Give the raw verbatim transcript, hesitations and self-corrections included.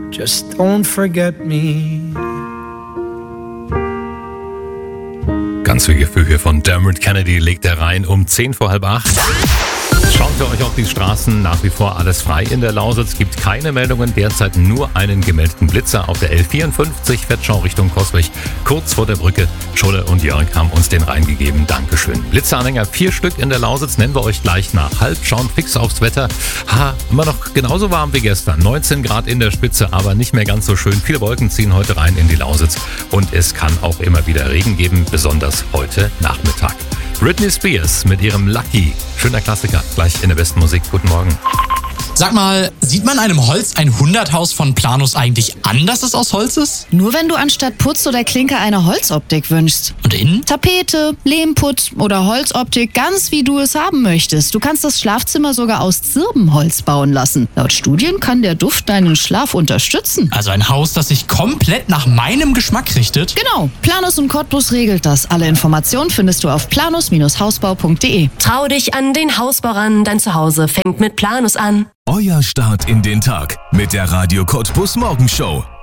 just don't forget me. Ganz viel Gefühl hier von Dermot Kennedy legt er rein um zehn vor halb acht. Schauen wir euch auf die Straßen, nach wie vor alles frei in der Lausitz, gibt keine Meldungen, derzeit nur einen gemeldeten Blitzer auf der L vierundfünfzig, Fettschau Richtung Coswig, kurz vor der Brücke. Scholle und Jörg haben uns den reingegeben, Dankeschön. Blitzeranhänger, vier Stück in der Lausitz, nennen wir euch gleich nach. Halb, schauen fix aufs Wetter. Ha, immer noch genauso warm wie gestern, neunzehn Grad in der Spitze, aber nicht mehr ganz so schön. Viele Wolken ziehen heute rein in die Lausitz und es kann auch immer wieder Regen geben, besonders heute Nachmittag. Britney Spears mit ihrem Lucky. Schöner Klassiker, gleich in der besten Musik. Guten Morgen. Sag mal, sieht man einem Holz ein Hunderthaus von Planus eigentlich an, dass es aus Holz ist? Nur wenn du anstatt Putz oder Klinke eine Holzoptik wünschst. Und innen? Tapete, Lehmputz oder Holzoptik, ganz wie du es haben möchtest. Du kannst das Schlafzimmer sogar aus Zirbenholz bauen lassen. Laut Studien kann der Duft deinen Schlaf unterstützen. Also ein Haus, das sich komplett nach meinem Geschmack richtet? Genau, Planus und Cottbus regelt das. Alle Informationen findest du auf planus Bindestrich hausbau punkt de. Trau dich an den Hausbau ran, dein Zuhause fängt mit Planus an. Euer Start in den Tag mit der Radio Cottbus Morgenshow.